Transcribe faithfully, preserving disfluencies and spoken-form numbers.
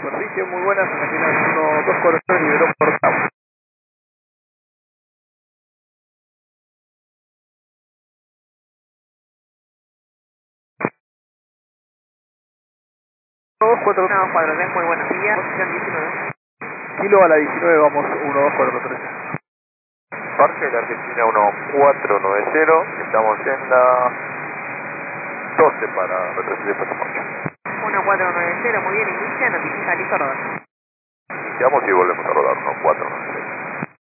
superficie, muy buenas, Argentina uno dos cuatro tres, liberó por cabo. dos cuatro tres, uno dos cuatro tres, muy buenos días, posición diecinueve. kilo a la diecinueve, vamos uno dos cuatro tres. Parque de la Argentina uno cuatro nueve cero, estamos en la doce para retroceder pasaporte. uno cuatro nueve cero, muy bien, inicia, notifica, listo, rodar. Iniciamos y volvemos a rodar uno cuatro nueve cero.